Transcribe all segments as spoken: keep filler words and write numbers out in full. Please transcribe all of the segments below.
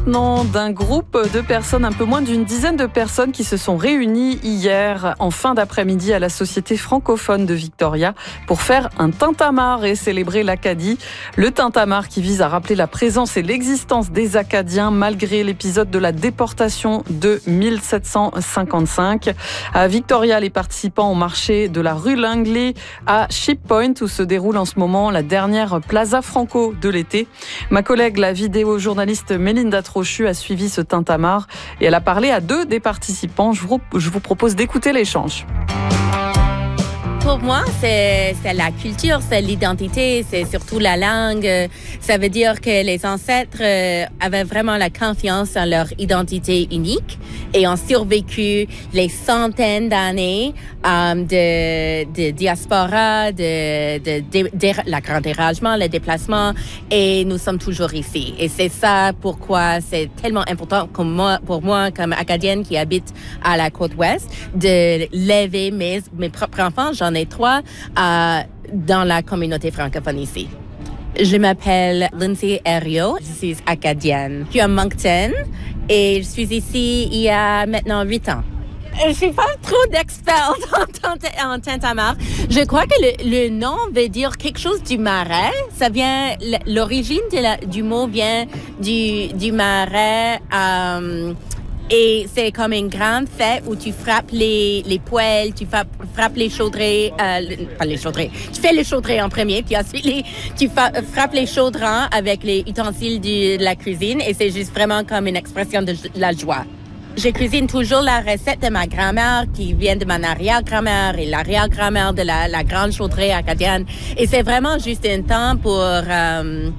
maintenant d'un groupe de personnes, un peu moins d'une dizaine de personnes qui se sont réunies hier en fin d'après-midi à la Société francophone de Victoria pour faire un tintamarre et célébrer l'Acadie. Le tintamarre qui vise à rappeler la présence et l'existence des Acadiens malgré l'épisode de la déportation de mille sept cent cinquante-cinq. À Victoria, les participants ont marché de la rue Langley à Ship Point où se déroule en ce moment la dernière Plaza Franco de l'été. Ma collègue, la vidéo-journaliste Mélinda Trochu, a suivi ce tintamarre et elle a parlé à deux des participants. Je vous, je vous propose d'écouter l'échange. Pour moi, c'est, c'est la culture, c'est l'identité, c'est surtout la langue. Ça veut dire que les ancêtres avaient vraiment la confiance en leur identité unique et ont survécu les centaines d'années euh, de, de diaspora, de, de, de, de la grand dérangement, le déplacement, et nous sommes toujours ici. Et c'est ça pourquoi c'est tellement important pour moi, pour moi comme Acadienne qui habite à la côte ouest, de lever mes, mes propres enfants. J'en ai trois euh, dans la communauté francophone ici. Je m'appelle Lindsay Herriot, je suis acadienne. Je suis à Moncton et je suis ici il y a maintenant huit ans. Je suis pas trop d'experte en, en tintamarre. Je crois que le, le nom veut dire quelque chose du marais. Ça vient, l'origine de la, du mot vient du, du marais. Euh, Et c'est comme une grande fête où tu frappes les, les poêles, tu frappes, frappes les chaudrées, euh, pas les chaudrées, tu fais les chaudrées en premier, puis ensuite les, tu fa, frappes les chaudrons avec les ustensiles du, de la cuisine et c'est juste vraiment comme une expression de la joie. Je cuisine toujours la recette de ma grand-mère qui vient de mon arrière-grand-mère et l'arrière-grand-mère de la, la grande chaudrée acadienne. Et c'est vraiment juste un temps pour... Euh,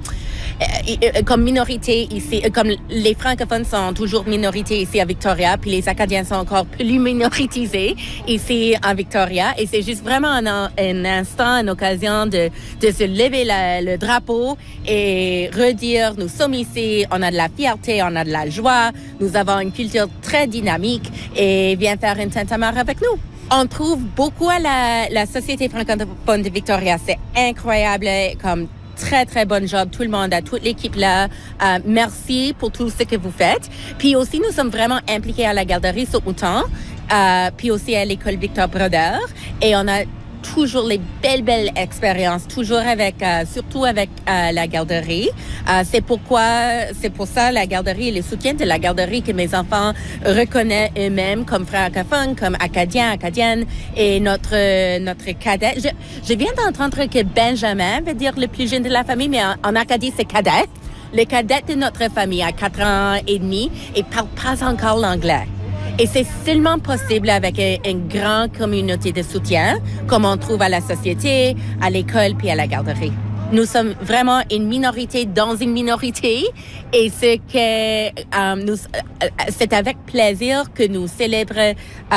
comme minorité ici, comme les francophones sont toujours minorité ici à Victoria, puis les Acadiens sont encore plus minoritisés ici à Victoria, et c'est juste vraiment un, un instant, une occasion de, de se lever la, le drapeau et redire, nous sommes ici, on a de la fierté, on a de la joie, nous avons une culture très dynamique, et viens faire un tintamarre avec nous. On trouve beaucoup à la, la Société francophone de Victoria, c'est incroyable, comme très, très bon job, tout le monde, à toute l'équipe là. Euh, merci pour tout ce que vous faites. Puis aussi, nous sommes vraiment impliqués à la garderie Saut-Mouton, euh, puis aussi à l'école Victor Brodeur. Et on a toujours les belles, belles expériences, toujours avec, euh, surtout avec euh, la garderie. Euh, c'est pourquoi, c'est pour ça la garderie et le soutien de la garderie que mes enfants reconnaissent eux-mêmes comme francophones, comme acadiens, acadiennes, et notre notre cadet. Je, je viens d'entendre que Benjamin veut dire le plus jeune de la famille, mais en, en Acadie c'est cadet. Le cadet de notre famille a quatre ans et demi et parle pas encore l'anglais. Et c'est seulement possible avec une grande communauté de soutien, comme on trouve à la société, à l'école puis à la garderie. Nous sommes vraiment une minorité dans une minorité et c'est que euh, nous, c'est avec plaisir que nous célébrons euh,